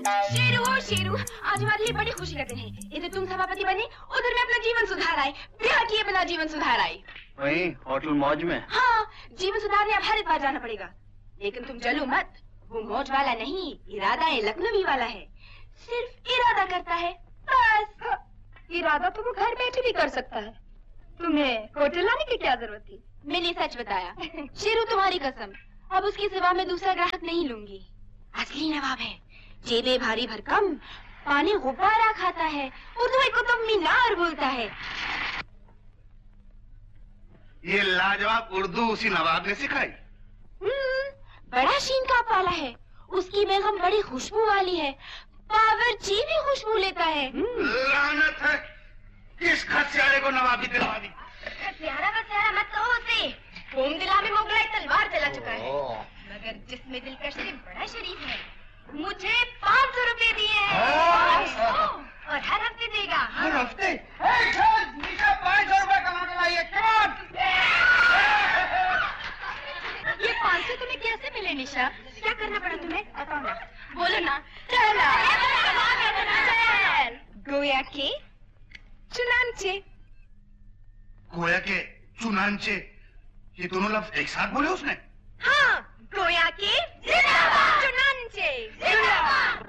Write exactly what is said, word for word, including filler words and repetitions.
शेरू हो शेरू, आज हमारे लिए बड़ी खुशी का दिन है। इधर तुम सभापति बने, उधर मैं अपना जीवन सुधार आए, ब्याह किए बिना जीवन सुधार आए। वहीं होटल मौज में? हाँ, जीवन सुधारने अब हरिद्वार जाना पड़ेगा। लेकिन तुम जलो मत, वो मौज वाला नहीं, इरादा है लखनवी वाला है। सिर्फ इरादा करता है बस। इरादा तो वो घर बैठे भी कर सकता है, तुम्हें होटल लाने की क्या जरूरत थी? मैंने सच बताया। शेरू तुम्हारी कसम, अब उसके सिवा मैं दूसरा ग्राहक नहीं लूंगी। असली नवाब है, जेबे भारी भरकम, पानी गुब्बारा खाता है, उर्दू कुतुब मीनार बोलता है। ये लाजवाब उर्दू उसी नवाब ने सिखाई? हम्म, बड़ा शीन काप वाला है, उसकी बेगम बड़ी खुशबू वाली है, बावर्ची भी खुशबू लेता है। लानत है, किस खसियारे को नवाबी दिलवा दी? प्यारा बस मत कहो उसे, खून दिला में मुगलाई तलवार चला चुका है, मगर जिसमें दिलकश से बड़ा शरीफ है। मुझे पाँच सौ रुपए दिए हैं और हर हफ्ते देगा। हर हफ्ते? पाँच सौ रुपए कमा के लाइए। ये पाँच सौ तुम्हें कैसे मिले निशा? क्या करना पड़ा तुम्हें? बताओ ना, बोलो ना। चला गोया के चुनांचे। गोया के चुनांचे, ये दोनों लफ्ज एक साथ बोले उसने? हाँ, गोया के चुनांचे।